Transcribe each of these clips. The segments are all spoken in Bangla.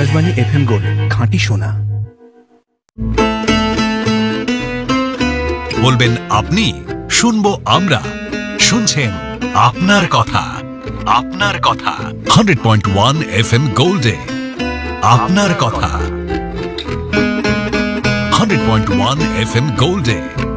আকাশবাণী FM গোল্ড, খাঁটি সোনা। বলবেন আপনি, শুনবো আমরা। শুনছেন আপনার কথা। আপনার কথা 100.1 FM গোল্ডে। আপনার কথা 100.1 FM গোল্ডে।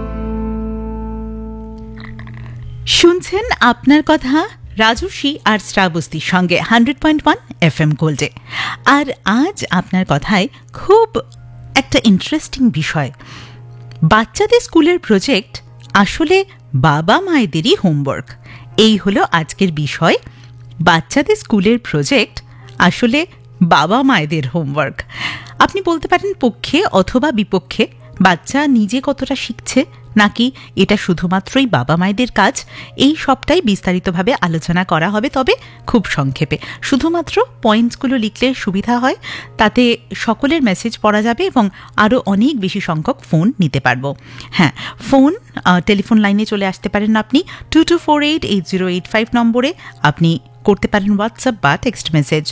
শুনছেন আপনার কথা রাজস্বী আর শ্রাবস্তীর সঙ্গে 100.1 FM গোল্ডে। আর আজ আপনার কথায় খুব একটা ইন্টারেস্টিং বিষয়, বাচ্চাদের স্কুলের প্রজেক্ট আসলে বাবা মায়েদেরই হোমওয়ার্ক। এই হলো আজকের বিষয়, বাচ্চাদের স্কুলের প্রজেক্ট আসলে বাবা মায়েদের হোমওয়ার্ক। আপনি বলতে পারেন পক্ষে অথবা বিপক্ষে, বাচ্চা নিজে কতটা শিখছে নাকি এটা শুধুমাত্রই বাবা মায়েদের কাজ, এই সবটাই বিস্তারিতভাবে আলোচনা করা হবে, তবে খুব সংক্ষেপে। শুধুমাত্র পয়েন্টসগুলো লিখলে সুবিধা হয়, তাতে সকলের মেসেজ পড়া যাবে এবং আরও অনেক বেশি সংখ্যক ফোন নিতে পারবো। হ্যাঁ, ফোন টেলিফোন লাইনে চলে আসতে পারেন আপনি 22488085 নম্বরে। আপনি করতে পারেন হোয়াটসঅ্যাপ বা টেক্সট মেসেজ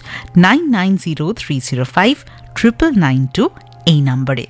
9903059992 এই নম্বরে।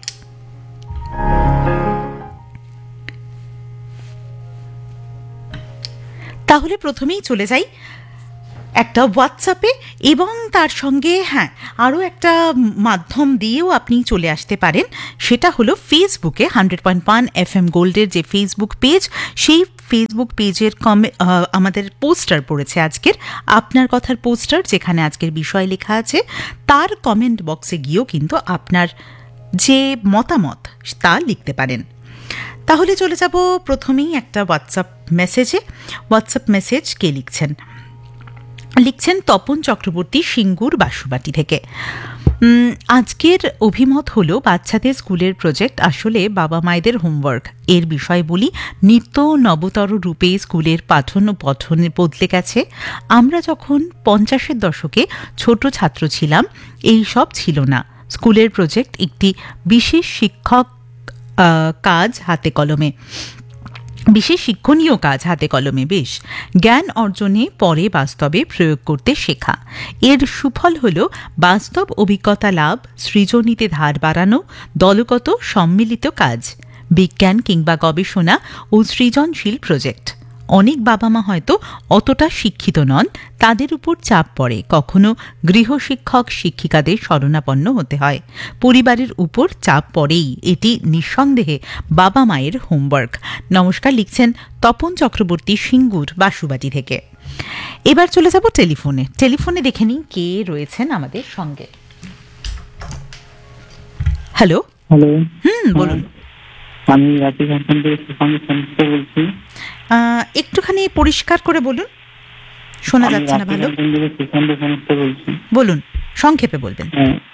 তাহলে প্রথমেই চলে যাই একটা হোয়াটসঅ্যাপে, এবং তার সঙ্গে আরও একটা মাধ্যম দিয়েও আপনি চলে আসতে পারেন, সেটা হলো ফেসবুকে 100.1 FM গোল্ডের যে ফেসবুক পেজ, সেই ফেসবুক পেজের আমাদের পোস্টার পড়েছে আজকের, আপনার কথার পোস্টার, যেখানে আজকের বিষয় লেখা আছে, তার কমেন্ট বক্সে গিয়েও কিন্তু আপনার যে মতামত তা লিখতে পারেন। তাহলে চলে যাব প্রথমেই একটা হোয়াটসঅ্যাপ মেসেজে। হোয়াটসঅ্যাপ মেসেজ কে লিখছেন তপন চক্রবর্তী, সিঙ্গুর বাসুবাটি থেকে। আজকের অভিমত হলো বাচ্চাদের স্কুলের প্রজেক্ট আসলে বাবা মায়েদের হোমওয়ার্ক। এর বিষয় বলি, নিত্য নবতর রূপে স্কুলের পঠন বদলে গেছে। আমরা যখন 50-এর দশকে ছোট ছাত্র ছিলাম, এই সব ছিল না। স্কুলের প্রজেক্ট একটি বিশেষ শিক্ষণীয় কাজ হাতে কলমে, বেশ জ্ঞান অর্জনে পরে বাস্তবে প্রয়োগ করতে শেখা। এর সুফল হল বাস্তব অভিজ্ঞতা লাভ, সৃজনীতে ধার বাড়ানো, দলগত সম্মিলিত কাজ, বিজ্ঞান কিংবা গবেষণা ও সৃজনশীল প্রজেক্ট। অনেক বাবা মা হয়তো অতটা শিক্ষিত নন, তাদের উপর চাপ পড়ে, কখনো গৃহশিক্ষক শিক্ষিকাদের শরণাপন্ন হতে হয়। পরিবারের উপর চাপ পড়েই, এটি নিঃসন্দেহে বাবা মায়ের হোমওয়ার্ক। নমস্কার, লিখছেন তপন চক্রবর্তী, সিঙ্গুর বাসুবাটি থেকে। এবার চলে যাব টেলিফোনে দেখে নিই কে রয়েছেন আমাদের সঙ্গে। হ্যালো। বলুন। আমি রাজীব হাসান থেকে বলছি। একটুখানি পরিষ্কার করে বলুন, শোনা যাচ্ছে না ভালো। বলুন, সংক্ষেপে বলবেন।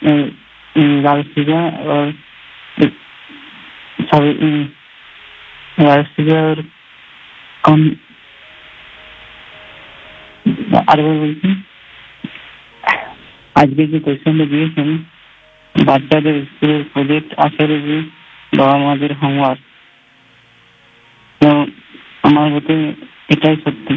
আজকে যে কোয়েশ্চেনটা দিয়েছেন, বাচ্চাদের স্কুলের প্রজেক্ট আসলে যে বাবা মাদের হোমওয়ার্ক, তো আমার মতে এটাই সত্যি।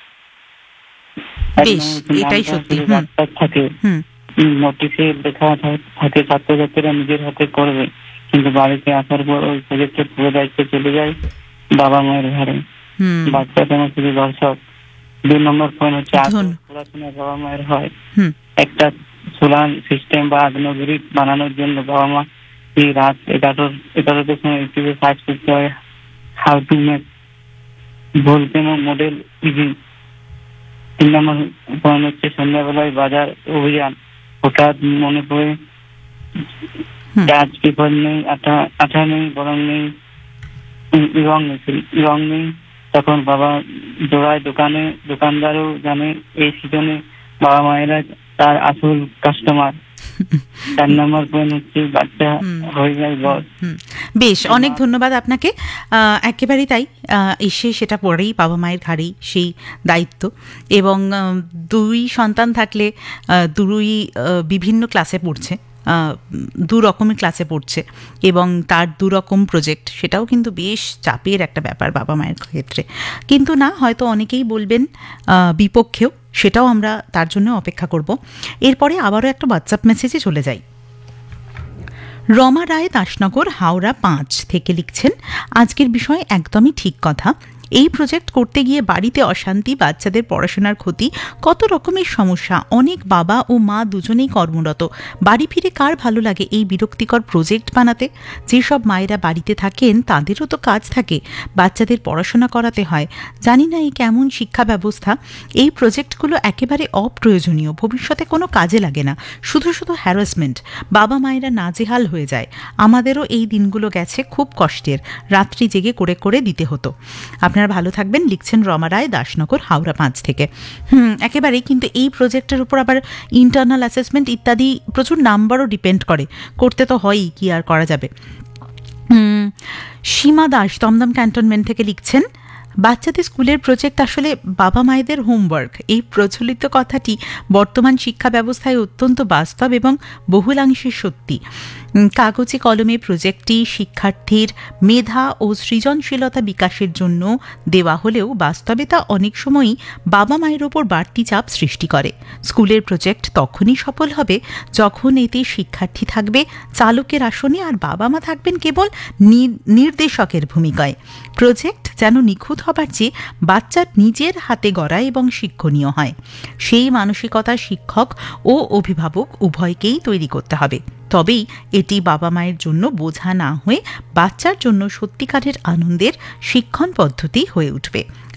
এটাই সত্যি। বাচ্চা থাকে, নোটিশে লেখা থাকে ছাত্রছাত্রীরা নিজের হাতে করবে, কিন্তু বাড়িতে আসার পর ওই প্রজেক্টের পুরো দায়িত্ব চলে যায় বাবা মায়ের ঘরে। বাচ্চা কেন শুধু দর্শক। 2 নম্বর পয়েন্ট হচ্ছে পড়াশোনা বাবা মায়ের হয়। একটা সোলার সিস্টেম বা আগ্নেয়গিরি বানানোর জন্য বাবা মা এই রাত 11টার সময় ইউটিউবে সার্চ করতে হয়, how to make ভোলকেনো model easy. 3 number point হচ্ছে সন্ধ্যাবেলায় বাজার অভিযান, হঠাৎ মনে পড়ে চার্জ পেপার নেই, আঠা নেই, বরং নেই রং নেই, তখন বাবা জোড়ায় দোকানদারও জানে এই সিজনে বাবা মায়েরা তার আসল কাস্টমার। 4 নম্বর পয়েন্ট হচ্ছে বাচ্চা হয়ে যায় বস। বেশ, অনেক ধন্যবাদ আপনাকে। একেবারেই তাই, এসে সেটা পড়েই বাবা মায়ের ঘাড়েই সেই দায়িত্ব। এবং 2 সন্তান থাকলে 2 বিভিন্ন ক্লাসে পড়ছে, 2 রকমের ক্লাসে পড়ছে, এবং তার 2 রকম প্রজেক্ট, সেটাও কিন্তু বেশ চাপের একটা ব্যাপার বাবা মায়ের ক্ষেত্রে। কিন্তু না, হয়তো অনেকেই বলবেন বিপক্ষেও, সেটাও আমরা তার জন্য অপেক্ষা করব। এরপরে আবারও একটা হোয়াটসঅ্যাপ মেসেজে চলে যাই। রমা রায় দাসনগর হাওড়া 5 থেকে লিখছেন, আজকের বিষয় একদমই ঠিক কথা। এই প্রজেক্ট করতে গিয়ে বাড়িতে অশান্তি, বাচ্চাদের পড়াশোনার ক্ষতি, কত রকমের সমস্যা। অনেক বাবা ও মা দুজনেই কর্মরত, বাড়ি ফিরে কার ভালো লাগে এই বিরক্তিকর প্রজেক্ট বানাতে? যেসব মায়েরা বাড়িতে থাকেন তাদেরও তো কাজ থাকে, বাচ্চাদের পড়াশোনা করাতে হয়। জানি না এই কেমন শিক্ষা ব্যবস্থা। এই প্রজেক্টগুলো একেবারে অপ্রয়োজনীয়, ভবিষ্যতে কোনো কাজে লাগে না, শুধু শুধু হ্যারাসমেন্ট। বাবা মায়েরা নাজেহাল হয়ে যায়। আমাদেরও এই দিনগুলো গেছে খুব কষ্টের, রাত্রি জেগে করে করে দিতে হতো। আপনারা ভালো থাকবেন, লিখছেন রমা রায় দাসনগর হাওড়া 5 থেকে। একেবারেই, কিন্তু এই প্রজেক্টের উপর আবার ইন্টারনাল অ্যাসেসমেন্ট ইত্যাদি প্রচুর নাম্বারও ডিপেন্ড করে, করতে তো হয়ই, কি আর করা যাবে। সীমা দাস দমদম ক্যান্টনমেন্ট থেকে লিখছেন, বাচ্চাদের স্কুলের প্রজেক্ট আসলে বাবা মায়েদের হোমওয়ার্ক। এই প্রচলিত কথাটি বর্তমান শিক্ষা ব্যবস্থায় অত্যন্ত বাস্তব এবং বহুলাংশে সত্যি। কাগজে কলমে প্রজেক্টটি শিক্ষার্থীর মেধা ও সৃজনশীলতা বিকাশের জন্য দেওয়া হলেও বাস্তবে তা অনেক সময়ই বাবা মায়ের ওপর বাড়তি চাপ সৃষ্টি করে। স্কুলের প্রজেক্ট তখনই সফল হবে যখন এতে শিক্ষার্থী থাকবে চালকের আসনে আর বাবা মা থাকবেন কেবল নির্দেশকের ভূমিকায়। প্রজেক্ট যেন নিখুঁত হবার চেয়ে বাচ্চার নিজের হাতে গড়া এবং শিক্ষণীয় হয়। সেই মানসিকতা শিক্ষক ও অভিভাবক উভয়কেই তৈরি করতে হবে, তবেই এটি বাবা মায়ের জন্য বোঝা না হয়ে বাচ্চার জন্য সত্যিকারের আনন্দের শিক্ষণ পদ্ধতি হয়ে উঠবে।